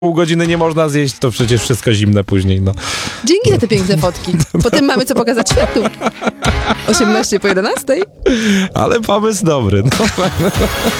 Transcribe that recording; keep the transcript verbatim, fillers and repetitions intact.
pół godziny nie można zjeść, to przecież wszystko zimne później, no. Dzięki za te piękne fotki. Potem mamy co pokazać światu. osiemnaście po jedenastej. Ale pomysł dobry, no.